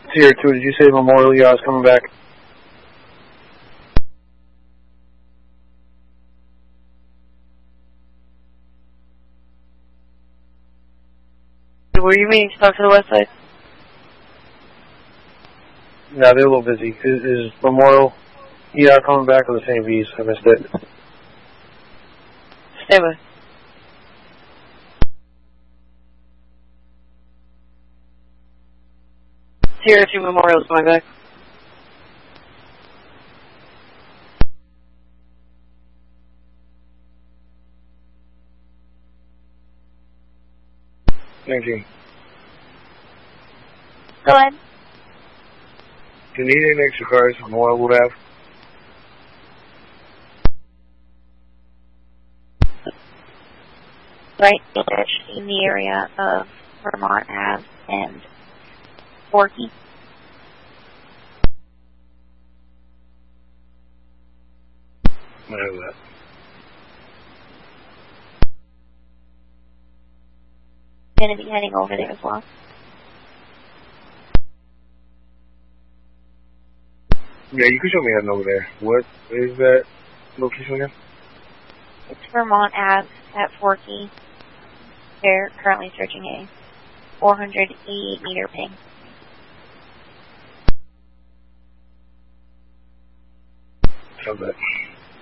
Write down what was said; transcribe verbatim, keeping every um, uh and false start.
Tier two, did you say Memorial Yacht's coming back? Were you meaning to talk to the west side? No, they're a little busy. Is, is Memorial Yacht coming back or the same V's? I missed it. Stay with. Tier two Memorial's coming back. nineteen. Go ahead. Do you need any extra cars Memorial would have? Right, in the area of Vermont Ave and Forky. I know that. Going to be heading over there as well. Yeah, you can show me heading over there. What is that location again? It's Vermont Ave at Forky. They're currently searching a four hundred eighty-eight meter ping. How's that?